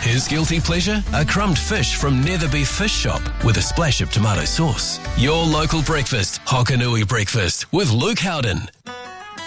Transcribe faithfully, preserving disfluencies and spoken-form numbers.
His guilty pleasure? A crumbed fish from Netherby Fish Shop with a splash of tomato sauce. Your local breakfast, Hokanui Breakfast with Luke Howden.